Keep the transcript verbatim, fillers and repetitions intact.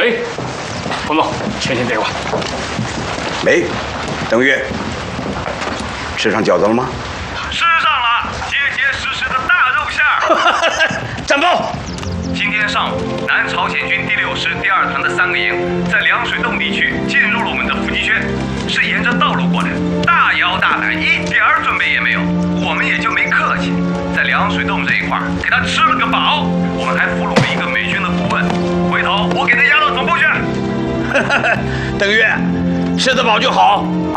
哎，冯总，请进这个吧。 喂，邓越，吃上饺子了吗？ 吃上了，结结实实的大肉馅儿。 战报。 今天上午，南朝鲜军第六师第二团的三个营在凉水洞地区进入了我们的伏击圈，是沿着道路过来，大摇大摆，一点儿准备也没有。我们也就没客气，在凉水洞这一块给他吃了个饱。我们还俘虏了一个美军的顾问，回头我给他押到总部去。 邓越，吃得饱就好。